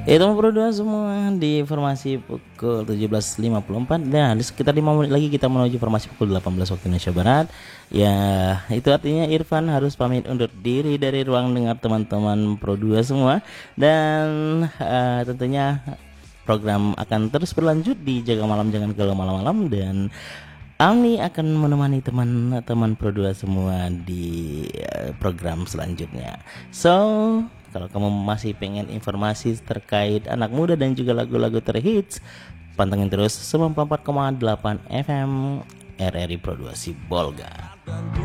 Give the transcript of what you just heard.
Itu berdua semua di informasi pukul 17.54 dan di sekitar 5 menit lagi kita menuju informasi pukul 18 waktu Indonesia Barat. Ya, itu artinya Irfan harus pamit undur diri dari ruang dengar teman-teman Pro 2 semua dan tentunya program akan terus berlanjut di Jaga Malam Jangan Galau Malam-malam dan Ami akan menemani teman-teman Pro 2 semua di program selanjutnya. So, kalau kamu masih pengen informasi terkait anak muda dan juga lagu-lagu terhits, pantengin terus 94,8 FM RRI Pro 2 Sibolga.